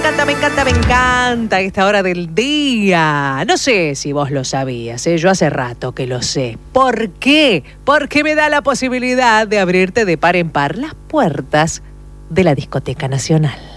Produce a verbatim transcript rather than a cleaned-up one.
encanta, me encanta, me encanta esta hora del día. No sé si vos lo sabías, ¿eh? Yo hace rato que lo sé. ¿Por qué? Porque me da la posibilidad de abrirte de par en par las puertas de la Discoteca Nacional.